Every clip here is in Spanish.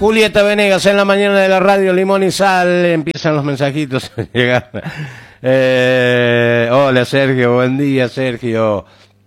Julieta Venegas en la mañana de la radio Limón y Sal. Empiezan los mensajitos a llegar. Hola Sergio, buen día Sergio.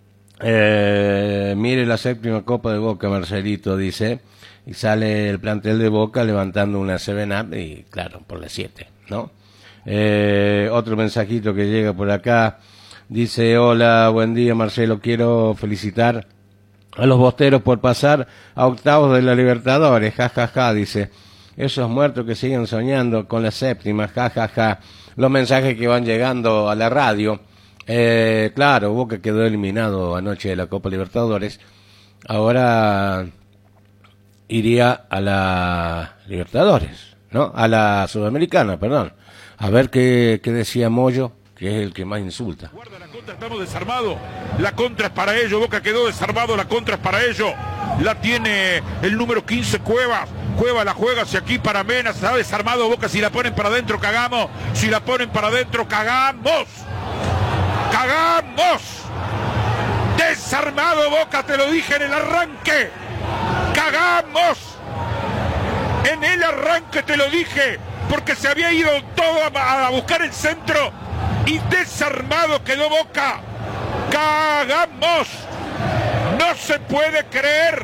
Mire la séptima Copa de Boca, Marcelito dice. Y sale el plantel de Boca levantando una 7-Up y claro, por las 7, ¿no? Otro mensajito que llega por acá. Dice, hola, buen día Marcelo, quiero felicitar a los bosteros por pasar a octavos de la Libertadores, jajaja, dice. Esos muertos que siguen soñando con la séptima, jajaja. Los mensajes que van llegando a la radio. Claro, Boca quedó eliminado anoche de la Copa Libertadores. Ahora iría a la Libertadores, ¿no? A la Sudamericana, perdón. A ver qué decía Moyo, que es el que más insulta. Guarda la contra, estamos desarmados. La contra es para ellos. Boca quedó desarmado, la contra es para ellos. La tiene el número 15, Cuevas. Cuevas la juega hacia aquí para Mena. Se ha desarmado Boca. Si la ponen para adentro, cagamos. Si la ponen para adentro, cagamos. ¡Cagamos! Desarmado Boca, te lo dije en el arranque. ¡Cagamos! En el arranque te lo dije. Porque se había ido todo a buscar el centro y desarmado quedó Boca. ¡Cagamos! No se puede creer.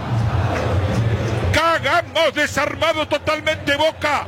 ¡Cagamos! Desarmado totalmente Boca.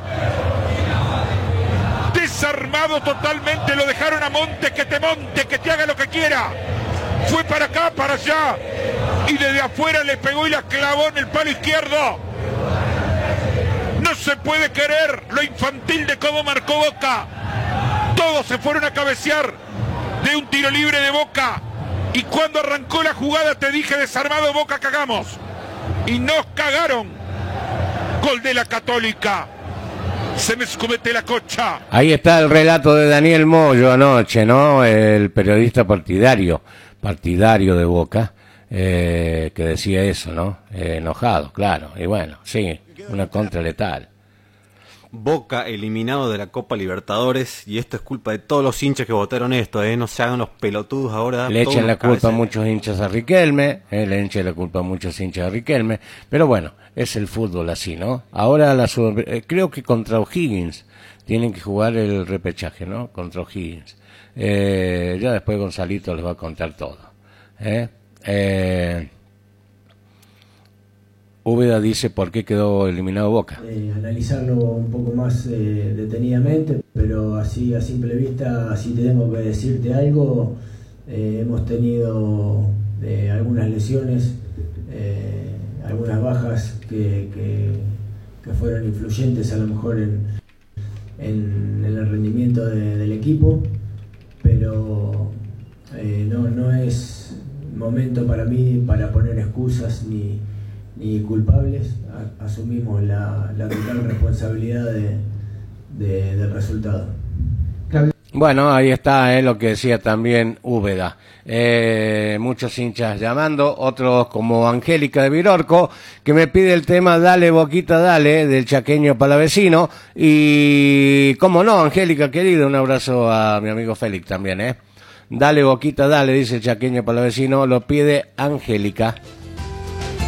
Desarmado totalmente. Lo dejaron a Monte, que te haga lo que quiera. Fue para acá, para allá. Y desde afuera le pegó y la clavó en el palo izquierdo. No se puede creer lo infantil de cómo marcó Boca. Todos se fueron a cabecear de un tiro libre de Boca. Y cuando arrancó la jugada te dije, desarmado Boca, cagamos. Y nos cagaron. Gol de la Católica. Se me escumete la cocha. Ahí está el relato de Daniel Moyo anoche, ¿no? El periodista partidario de Boca, que decía eso, ¿no? Enojado, claro. Y bueno, sí, una contra letal. Boca eliminado de la Copa Libertadores, y esto es culpa de todos los hinchas que votaron esto, no se hagan los pelotudos ahora. Le echan la culpa a muchos hinchas a Riquelme, le echan la culpa a muchos hinchas a Riquelme, pero bueno, es el fútbol así, ¿no? Ahora creo que contra O'Higgins tienen que jugar el repechaje, ¿no? Contra O'Higgins. Ya después Gonzalito les va a contar todo. Úbeda dice por qué quedó eliminado Boca. Analizarlo un poco más detenidamente, pero así a simple vista, si tengo que decirte algo, hemos tenido algunas lesiones, algunas bajas que fueron influyentes a lo mejor en el rendimiento del equipo, pero no es momento para mí para poner excusas ni culpables. Asumimos la total responsabilidad del resultado. Bueno, ahí está lo que decía también Úbeda. Muchos hinchas llamando, otros como Angélica de Virorco, que me pide el tema Dale Boquita Dale, del chaqueño palavecino. Y cómo no, Angélica querida, un abrazo a mi amigo Félix también, Dale Boquita Dale, dice el chaqueño palavecino, lo pide Angélica.